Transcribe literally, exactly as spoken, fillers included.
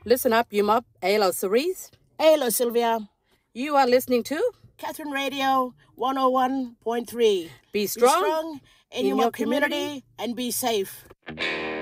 Listen up, you mob. Hello, Cerise. Hello, Sylvia. You are listening to Catherine Radio one oh one point three. Be Strong, be strong in, in your, your community, community and be safe.